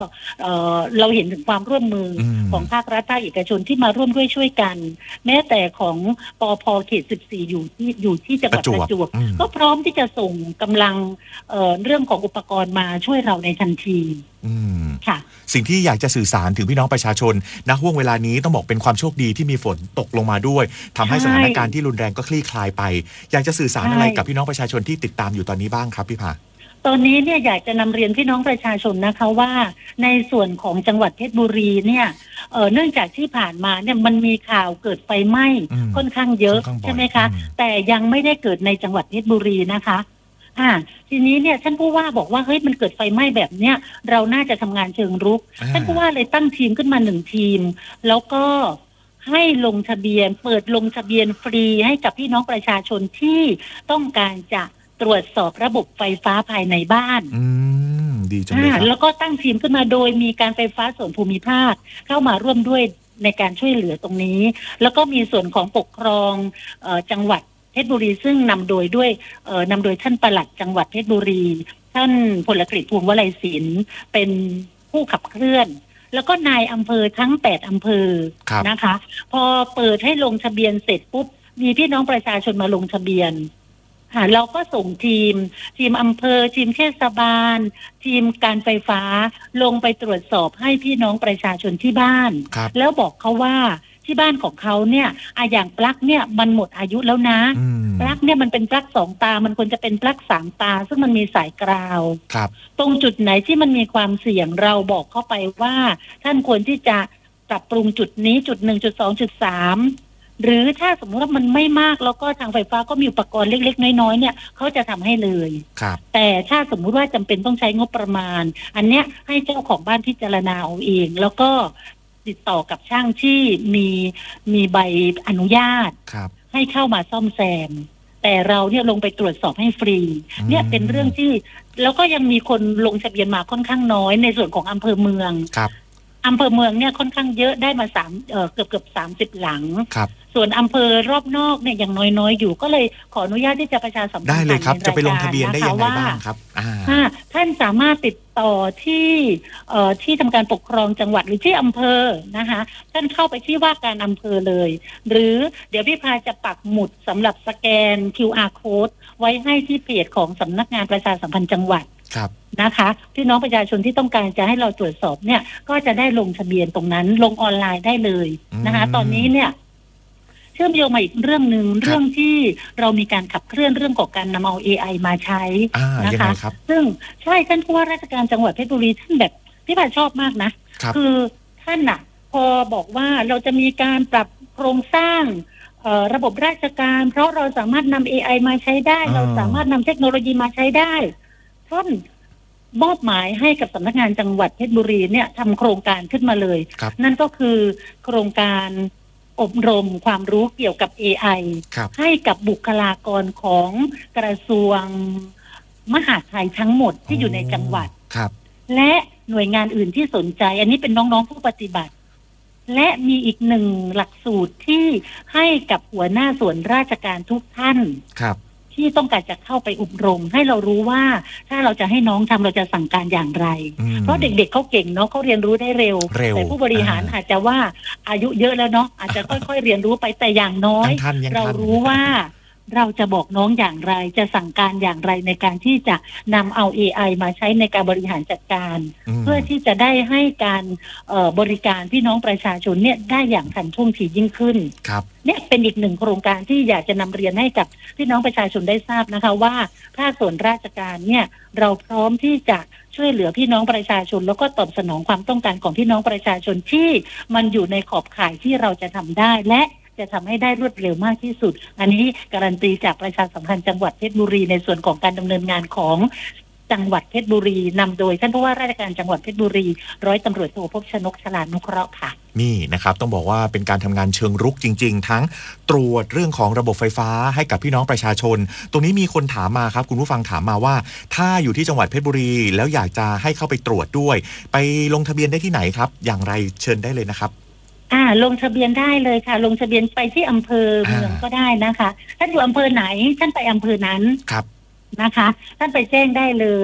เราเห็นถึงความร่วมมือของภาครัฐภาคเอกชนที่มาร่วมด้วยช่วยกันแม้แต่ของปภ.เขต 14อยู่ที่จังหวัดประจวบก็พร้อมที่จะส่งกำลังเรื่องของอุปกรณ์มาช่วยเราในทันทีค่ะสิ่งที่อยากจะสื่อสารถึงพี่น้องประชาชนณ ห่วงเวลานี้ต้องบอกเป็นความโชคดีที่มีฝนตกลงมาด้วยทำให้สถานการณ์ที่รุนแรงก็คลี่คลายไปอยากจะสื่อสารอะไรกับพี่น้องประชาชนที่ติดตามอยู่ตอนนี้บ้างครับพี่ภาตอนนี้เนี่ยอยากจะนำเรียนพี่น้องประชาชนนะคะว่าในส่วนของจังหวัดเพชรบุรีเนี่ยเนื่องจากที่ผ่านมาเนี่ยมันมีข่าวเกิดไฟไหม้ค่อนข้างเยอะใช่ไหมคะแต่ยังไม่ได้เกิดในจังหวัดเพชรบุรีนะคะทีนี้เนี่ยท่านผู้ว่าบอกว่าเฮ้ยมันเกิดไฟไหม้แบบเนี้ยเราน่าจะทำงานเชิงรุกท่านผู้ว่าเลยตั้งทีมขึ้นมา1 ทีมแล้วก็ให้ลงทะเบียนเปิดลงทะเบียนฟรีให้กับพี่น้องประชาชนที่ต้องการจะตรวจสอบระบบไฟฟ้าภายในบ้านดีจังเลยครับแล้วก็ตั้งทีมขึ้นมาโดยมีการไฟฟ้าส่วนภูมิภาคเข้ามาร่วมด้วยในการช่วยเหลือตรงนี้แล้วก็มีส่วนของปกครองจังหวัดเพชรบุรีซึ่งนำโดยท่านปลัดจังหวัดเพชรบุรีท่านพลกฤษ ภูมิวลัยศิลป์เป็นผู้ขับเคลื่อนแล้วก็นายอำเภอทั้ง8 อำเภอนะคะพอเปิดให้ลงทะเบียนเสร็จปุ๊บมีพี่น้องประชาชนมาลงทะเบียนเราก็ส่งทีมอำเภอทีมเทศบาลทีมการไฟฟ้าลงไปตรวจสอบให้พี่น้องประชาชนที่บ้านแล้วบอกเขาว่าที่บ้านของเขาเนี่ยอย่างปลั๊กเนี่ยมันหมดอายุแล้วนะปลั๊กเนี่ยมันเป็นปลั๊ก2 ตามันควรจะเป็นปลั๊ก3 ตาซึ่งมันมีสายกราวตรงจุดไหนที่มันมีความเสี่ยงเราบอกเข้าไปว่าท่านควรที่จะปรับปรุงจุดนี้จุด1จุด2จุด3หรือถ้าสมมติว่ามันไม่มากแล้วก็ทางไฟฟ้าก็มีอุปกรณ์เล็กๆน้อยๆเนี่ยเขาจะทำให้เลยแต่ถ้าสมมุติว่าจำเป็นต้องใช้งบประมาณอันเนี้ยให้เจ้าของบ้านพิจารณาเอาเองแล้วก็ติดต่อกับช่างที่มีใบอนุญาตให้เข้ามาซ่อมแซมแต่เราเนี่ยลงไปตรวจสอบให้ฟรีเนี่ยเป็นเรื่องที่แล้วก็ยังมีคนลงทะเบียนมาค่อนข้างน้อยในส่วนของอำเภอเมืองอำเภอเมืองเนี่ยค่อนข้างเยอะได้มาเกือบ30 หลังส่วนอำเภอรอบนอกเนี่ยยังน้อยๆอยู่ก็เลยขออนุญาตที่จะประชาสัมพันธ์ได้เลยครับจะไปลงทะเบียนได้ยังไงบ้างครับท่านสามารถติดต่อที่ทำการปกครองจังหวัดหรือที่อำเภอนะคะท่านเข้าไปที่ว่าการอำเภอเลยหรือเดี๋ยวพี่พาจะปักหมุดสำหรับสแกน QR code ไว้ให้ที่เพจของสำนักงานประชาสัมพันธ์จังหวัดนะคะพี่น้องประชาชนที่ต้องการจะให้เราตรวจสอบเนี่ยก็จะได้ลงทะเบียนตรงนั้นลงออนไลน์ได้เลยนะคะตอนนี้เนี่ยเชื่อมโยงมาอีกเรื่องหนึ่งเรื่องที่เรามีการขับเคลื่อนเรื่องของการนำเอา AI มาใช้นะคะซึ่งใช่ท่านผู้ว่าราชการจังหวัดเพชรบุรีท่านแบบพี่ป่าชอบมากนะคือท่านน่ะพอบอกว่าเราจะมีการปรับโครงสร้างระบบราชการเพราะเราสามารถนำ AI มาใช้ได้เราสามารถนำเทคโนโลยีมาใช้ได้ท่านมอบหมายให้กับสำนักงานจังหวัดเพชรบุรีเนี่ยทำโครงการขึ้นมาเลยนั่นก็คือโครงการอบรมความรู้เกี่ยวกับ AI ให้กับบุคลากรของกระทรวงมหาดไทยทั้งหมดที่อยู่ในจังหวัดและหน่วยงานอื่นที่สนใจอันนี้เป็นน้องๆผู้ปฏิบัติและมีอีก1 หลักสูตรที่ให้กับหัวหน้าส่วนราชการทุกท่านที่ต้องการจะเข้าไปอบรมให้เรารู้ว่าถ้าเราจะให้น้องทำเราจะสั่งการอย่างไรเพราะเด็กๆเขาเก่งเนาะเขาเรียนรู้ได้เร็วแต่ผู้บริหารอาจจะว่าอายุเยอะแล้วเนาะอาจจะค่อยๆเรียนรู้ไปแต่อย่างน้อยเรารู้ว่าเราจะบอกน้องอย่างไรจะสั่งการอย่างไรในการที่จะนำเอา AI มาใช้ในการบริหารจัดการเพื่อที่จะได้ให้การบริการพี่น้องประชาชนเนี่ยได้อย่างทันท่วงทียิ่งขึ้นเนี่ยเป็นอีก1 โครงการที่อยากจะนำเรียนให้กับพี่น้องประชาชนได้ทราบนะคะว่าภาคส่วนราชการเนี่ยเราพร้อมที่จะช่วยเหลือพี่น้องประชาชนแล้วก็ตอบสนองความต้องการของพี่น้องประชาชนที่มันอยู่ในขอบข่ายที่เราจะทำได้และจะทำให้ได้รวดเร็วมากที่สุดอันนี้การันตีจากประชาสัมพันธ์จังหวัดเพชรบุรีในส่วนของการดำเนินงานของจังหวัดเพชรบุรีนำโดยท่านผู้ว่าราชการจังหวัดเพชรบุรีร้อยตำรวจโทภพชนก ฉลาดนุเคราะห์ค่ะนี่นะครับต้องบอกว่าเป็นการทำงานเชิงรุกจริงๆทั้งตรวจเรื่องของระบบไฟฟ้าให้กับพี่น้องประชาชนตรงนี้มีคนถามมาครับคุณผู้ฟังถามมาว่าถ้าอยู่ที่จังหวัดเพชรบุรีแล้วอยากจะให้เข้าไปตรวจด้วยไปลงทะเบียนได้ที่ไหนครับอย่างไรเชิญได้เลยนะครับลงทะเบียนได้เลยค่ะลงทะเบียนไปที่อำเภอเมืองก็ได้นะคะท่านอยู่อำเภอไหนท่านไปอำเภอนั้นนะคะท่านไปแจ้งได้เลย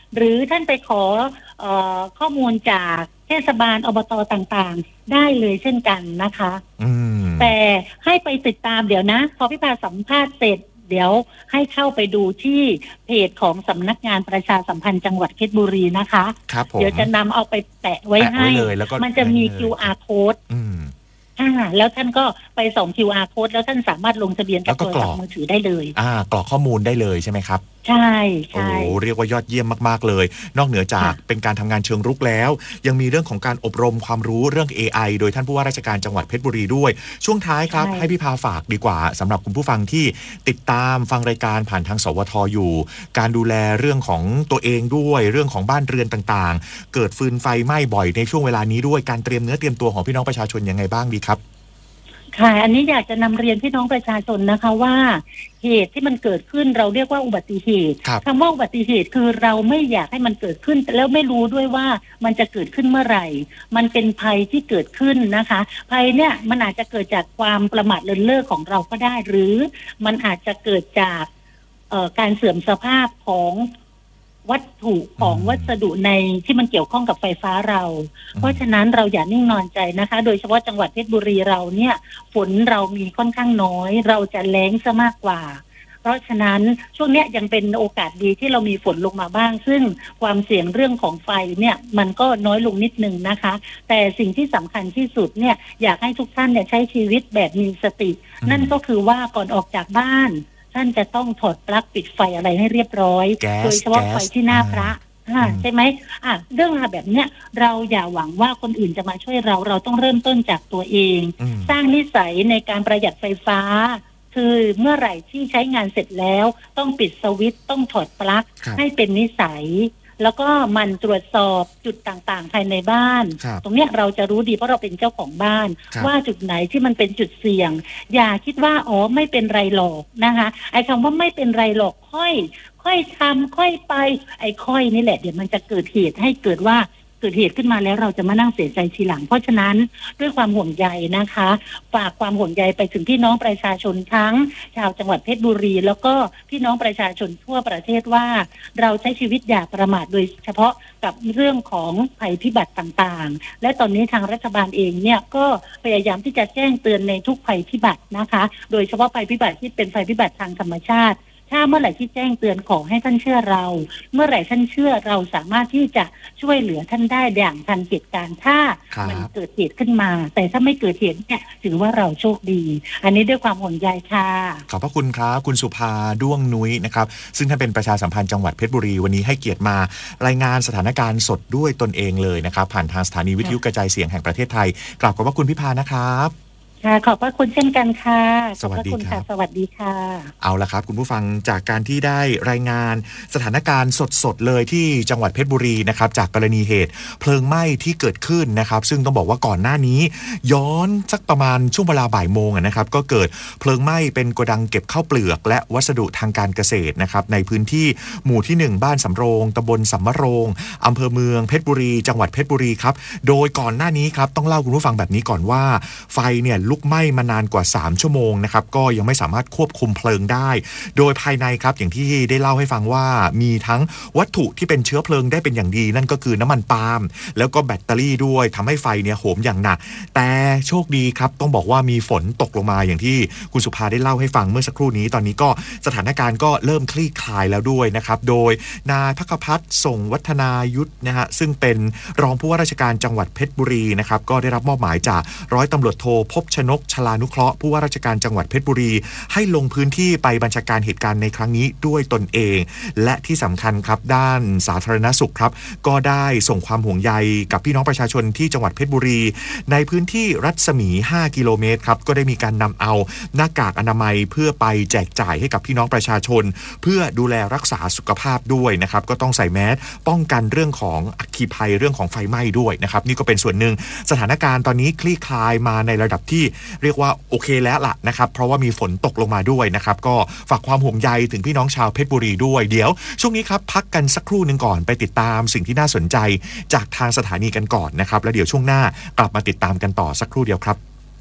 หรือท่านไปขอข้อมูลจากเทศบาลอบตต่างๆได้เลยเช่นกันนะคะแต่ให้ไปติดตามเดี๋ยวนะพอพี่พาสัมภาษณ์เสร็จเดี๋ยวให้เข้าไปดูที่เพจของสำนักงานประชาสัมพันธ์จังหวัดเพชรบุรีนะคะเดี๋ยวจะนำเอาไปแปะไว้ให้มันจะมี QR code แล้วท่านก็ไปส่ง QR code แล้วท่านสามารถลงทะเบียนกับโทรศัพท์มือถือได้เลยกรอกข้อมูลได้เลยใช่ไหมครับใช่โอ้เรียกว่ายอดเยี่ยมมากๆเลยนอกเหนือจากเป็นการทำงานเชิงรุกแล้วยังมีเรื่องของการอบรมความรู้เรื่อง AI โดยท่านผู้ว่าราชการจังหวัดเพชรบุรีด้วยช่วงท้ายครับให้พี่พาฝากดีกว่าสำหรับคุณผู้ฟังที่ติดตามฟังรายการผ่านทางสวทอยู่การดูแลเรื่องของตัวเองด้วยเรื่องของบ้านเรือนต่างๆเกิดฟืนไฟไหม้บ่อยในช่วงเวลานี้ด้วยการเตรียมเนื้อเตรียมตัวของพี่น้องประชาชนยังไงบ้างดีครับค่ะอันนี้อยากจะนำเรียนพี่น้องประชาชนนะคะว่าเหตุที่มันเกิดขึ้นเราเรียกว่าอุบัติเหตุคำว่าอุบัติเหตุคือเราไม่อยากให้มันเกิดขึ้นแล้วไม่รู้ด้วยว่ามันจะเกิดขึ้นเมื่อไหร่มันเป็นภัยที่เกิดขึ้นนะคะภัยเนี่ยมันอาจจะเกิดจากความประมาทเลินเล่อของเราก็ได้หรือมันอาจจะเกิดจากการเสื่อมสภาพของวัตถุของวัสดุในที่มันเกี่ยวข้องกับไฟฟ้าเราเพราะฉะนั้นเราอย่านิ่งนอนใจนะคะโดยเฉพาะจังหวัดเพชรบุรีเราเนี่ยฝนเรามีค่อนข้างน้อยเราจะแล้งซะมากกว่าเพราะฉะนั้นช่วงนี้ยังเป็นโอกาสดีที่เรามีฝนลงมาบ้างซึ่งความเสี่ยงเรื่องของไฟเนี่ยมันก็น้อยลงนิดนึงนะคะแต่สิ่งที่สำคัญที่สุดเนี่ยอยากให้ทุกท่านเนี่ยใช้ชีวิตแบบมีสตินั่นก็คือว่าก่อนออกจากบ้านท่านจะต้องถอดปลั๊กปิดไฟอะไรให้เรียบร้อยโดยเฉพาะไฟที่หน้าพระใช่ไหมเรื่องราวแบบเนี้ยเราอย่าหวังว่าคนอื่นจะมาช่วยเราต้องเริ่มต้นจากตัวเองสร้างนิสัยในการประหยัดไฟฟ้าคือเมื่อไหร่ที่ใช้งานเสร็จแล้วต้องปิดสวิตช์ต้องถอดปลั๊กให้เป็นนิสัยแล้วก็มันตรวจสอบจุดต่างๆภายในบ้านตรงเนี้ยเราจะรู้ดีเพราะเราเป็นเจ้าของบ้านว่าจุดไหนที่มันเป็นจุดเสี่ยงอย่าคิดว่าไม่เป็นไรหรอกนะคะไอ้คำว่าไม่เป็นไรหรอกค่อยทำค่อยไปไอ้ค่อยนี่แหละเดี๋ยวมันจะเกิดเหตุให้เกิดว่าเกิดเหตุขึ้นมาแล้วเราจะมานั่งเสียใจทีหลังเพราะฉะนั้นด้วยความห่วงใยนะคะฝากความห่วงใยไปถึงพี่น้องประชาชนทั้งชาวจังหวัดเพชรบุรีแล้วก็พี่น้องประชาชนทั่วประเทศว่าเราใช้ชีวิตอย่าประมาทโดยเฉพาะกับเรื่องของภัยพิบัติต่างๆและตอนนี้ทางรัฐบาลเองเนี่ยก็พยายามที่จะแจ้งเตือนในทุกภัยพิบัตินะคะโดยเฉพาะภัยพิบัติที่เป็นภัยพิบัติทางธรรมชาติถ้าเมื่อไหร่ที่แจ้งเตือนขอให้ท่านเชื่อเราเมื่อไหร่ท่านเชื่อเราสามารถที่จะช่วยเหลือท่านได้อย่างทันเหตุการณ์ถ้ามันเกิดเหตุขึ้นมาแต่ถ้าไม่เกิดเหตุเนี่ยถือว่าเราโชคดีอันนี้ด้วยความห่วงใยค่ะขอบพระคุณครับคุณสุภาด้วงนุ้ยนะครับซึ่งท่านเป็นประชาสัมพันธ์จังหวัดเพชรบุรีวันนี้ให้เกียรติมารายงานสถานการณ์สดด้วยตนเองเลยนะครับผ่านทางสถานีวิทยุกระจายเสียงแห่งประเทศไทยกราบขอบพระคุณพี่พานะครับค่ะขอบพระคุณเช่นกันค่ะสวัสดีครับสวัสดีค่ะเอาละครับคุณผู้ฟังจากการที่ได้รายงานสถานการณ์สดๆเลยที่จังหวัดเพชรบุรีนะครับจากกรณีเหตุเพลิงไหม้ที่เกิดขึ้นนะครับซึ่งต้องบอกว่าก่อนหน้านี้ย้อนสักประมาณช่วงเวลาบ่ายโมงนะครับก็เกิดเพลิงไหม้เป็นโกดังเก็บข้าวเปลือกและวัสดุทางการเกษตรนะครับในพื้นที่หมู่ที่1บ้านสำโรงตำบลสำมะโรงอำเภอเมืองเพชรบุรีจังหวัดเพชรบุรีครับโดยก่อนหน้านี้ครับต้องเล่าคุณผู้ฟังแบบนี้ก่อนว่าไฟเนี่ยลุกไหม้มานานกว่า3ชั่วโมงนะครับก็ยังไม่สามารถควบคุมเพลิงได้โดยภายในครับอย่างที่ได้เล่าให้ฟังว่ามีทั้งวัตถุที่เป็นเชื้อเพลิงได้เป็นอย่างดีนั่นก็คือน้ำมันปาล์มแล้วก็แบตเตอรี่ด้วยทำให้ไฟเนี่ยโหมอย่างหนักแต่โชคดีครับต้องบอกว่ามีฝนตกลงมาอย่างที่คุณสุภาได้เล่าให้ฟังเมื่อสักครู่นี้ตอนนี้ก็สถานการณ์ก็เริ่มคลี่คลายแล้วด้วยนะครับโดยนายภักพัฒน์ส่งวัฒนายุทธนะฮะซึ่งเป็นรองผู้ว่าราชการจังหวัดเพชรบุรีนะครับก็ได้รับมอบหมายจากร้อยตำรวจโทภพชนกชลานุเคราะห์ผู้ว่าราชการจังหวัดเพชรบุรีให้ลงพื้นที่ไปบัญชาการเหตุการณ์ในครั้งนี้ด้วยตนเองและที่สำคัญครับด้านสาธารณสุขครับก็ได้ส่งความห่วงใยกับพี่น้องประชาชนที่จังหวัดเพชรบุรีในพื้นที่รัศมี5กิโลเมตรครับก็ได้มีการนำเอาหน้ากากอนามัยเพื่อไปแจกจ่ายให้กับพี่น้องประชาชนเพื่อดูแลรักษาสุขภาพด้วยนะครับก็ต้องใส่แมสป้องกันเรื่องของอัคคีภัยเรื่องของไฟไหม้ด้วยนะครับนี่ก็เป็นส่วนหนึ่งสถานการณ์ตอนนี้คลี่คลายมาในระดับที่เรียกว่าโอเคแล้วล่ะนะครับเพราะว่ามีฝนตกลงมาด้วยนะครับก็ฝากความห่วงใยถึงพี่น้องชาวเพชรบุรีด้วยเดี๋ยวช่วงนี้ครับพักกันสักครู่นึงก่อนไปติดตามสิ่งที่น่าสนใจจากทางสถานีกันก่อนนะครับแล้วเดี๋ยวช่วงหน้ากลับมาติดตามกันต่อสักครู่เดียวครับ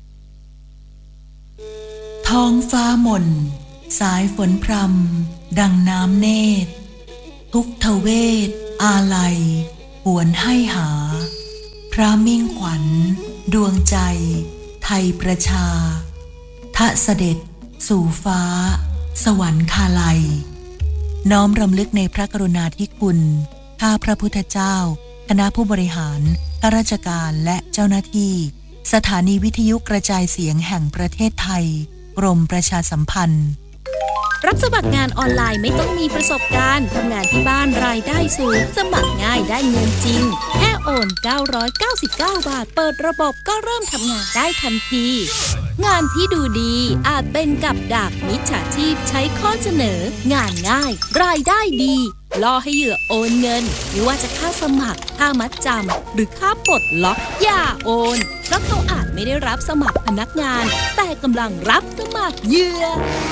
ท้องฟ้าหม่นสายฝนพรำดังน้ำเนตรทุกทเวทออาลัยหวนให้หาพระมิ่งขวัญดวงใจไทยประชาทะเสด็จสู่ฟ้าสวรรคาลัยน้อมรำลึกในพระกรุณาธิคุณข้าพระพุทธเจ้าคณะผู้บริหารข้าราชการและเจ้าหน้าที่สถานีวิทยุกระจายเสียงแห่งประเทศไทยกรมประชาสัมพันธ์รับสมัครงานออนไลน์ไม่ต้องมีประสบการณ์ทำงานที่บ้านรายได้สูงสมัครง่ายได้เงินจริงแค่โอน999 บาทเปิดระบบก็เริ่มทำงานได้ทันทีงานที่ดูดีอาจเป็นกับดักมิจฉาชีพใช้ข้อเสนองานง่ายรายได้ดีล่อให้เหยื่อโอนเงินไม่ว่าจะค่าสมัครค่ามัดจำหรือค่าปลดล็อกอย่าโอนเพราะเขาอาจไม่ได้รับสมัครพนักงานแต่กำลังรับสมัครเหยื่อ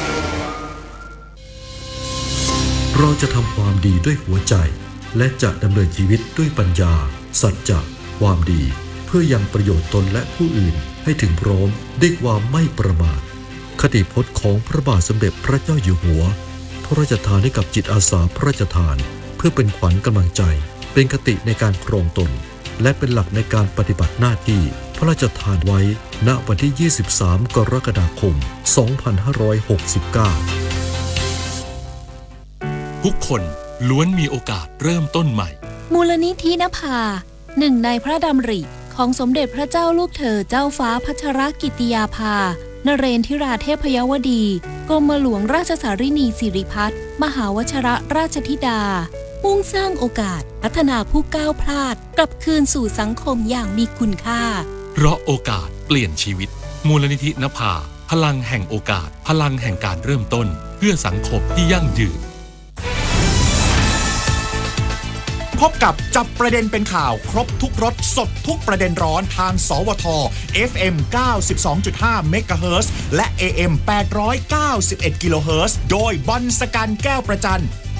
เราจะทำความดีด้วยหัวใจและจะดำเนินชีวิตด้วยปัญญาสัจจะความดีเพื่อยังประโยชน์ตนและผู้อื่นให้ถึงพร้อมด้วยความไม่ประมาทคติพจน์ของพระบาทสมเด็จพระเจ้าอยู่หัวพระราชทานให้กับจิตอาสาพระราชทานเพื่อเป็นขวัญกำลังใจเป็นคติในการครองตนและเป็นหลักในการปฏิบัติหน้าที่พระราชทานไว้ณวันที่ 23 กรกฎาคม 2569 ทุกคนล้วนมีโอกาสเริ่มต้นใหม่มูลนิธินภาหนึ่งในพระดำริของสมเด็จพระเจ้าลูกเธอเจ้าฟ้าพัชรกิติยาภานเรนทิราเทพยวดีกรมหลวงราชสารินีสิริพัฒน์มหาวชิรราชธิดามุ่งสร้างโอกาสพัฒนาผู้ก้าวพลาดกลับคืนสู่สังคมอย่างมีคุณค่าเพราะโอกาสเปลี่ยนชีวิตมูลนิธินภาพลังแห่งโอกาสพลังแห่งการเริ่มต้นเพื่อสังคมที่ยั่งยืนพบกับจับประเด็นเป็นข่าวครบทุกรสสดทุกประเด็นร้อนทางสวท FM 92.5 เมกะเฮิรตซ์และ AM 891 กิโลเฮิรตซ์โดยบอลสกันแก้วประจัน